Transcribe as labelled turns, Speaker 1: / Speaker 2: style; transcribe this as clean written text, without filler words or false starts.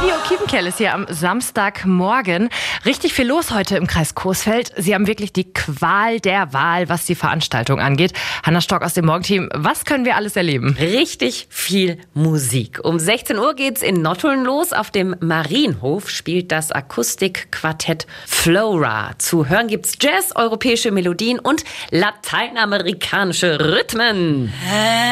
Speaker 1: Radio Kiepenkerl ist hier am Samstagmorgen. Richtig viel los heute im Kreis Coesfeld. Sie haben wirklich die Qual der Wahl, was die Veranstaltung angeht. Hanna Stock aus dem Morgenteam, was können wir alles erleben?
Speaker 2: Richtig viel Musik. Um 16 Uhr geht's in Nottuln los. Auf dem Marienhof spielt das Akustikquartett Flora. Zu hören gibt's Jazz, europäische Melodien und lateinamerikanische Rhythmen.